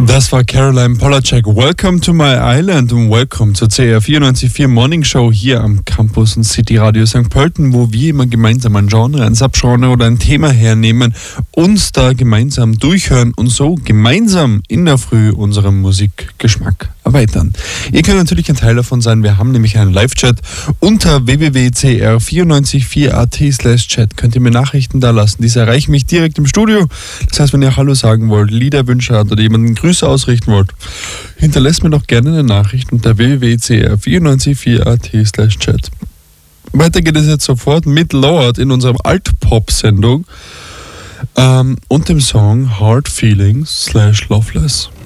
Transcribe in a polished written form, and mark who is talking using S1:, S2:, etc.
S1: Das war Caroline Polacek. Welcome to my island und welcome zur CR 94.4 Morning Show hier am Campus und City Radio St. Pölten, wo wir immer gemeinsam ein Genre, ein Subgenre oder ein Thema hernehmen, uns da gemeinsam durchhören und so gemeinsam in der Früh unseren Musikgeschmack erweitern. Ihr könnt natürlich ein Teil davon sein. Wir haben nämlich einen Live-Chat unter www.cr944.at/chat. Könnt ihr mir Nachrichten da lassen. Diese erreichen mich direkt im Studio. Das heißt, wenn ihr Hallo sagen wollt, Liederwünsche habt oder jemanden Grüße ausrichten wollt, hinterlasst mir doch gerne eine Nachricht unter www.cr944.at/chat. Weiter geht es jetzt sofort mit Lord in unserer Alt-Pop-Sendung und dem Song Hard Feelings /Loveless.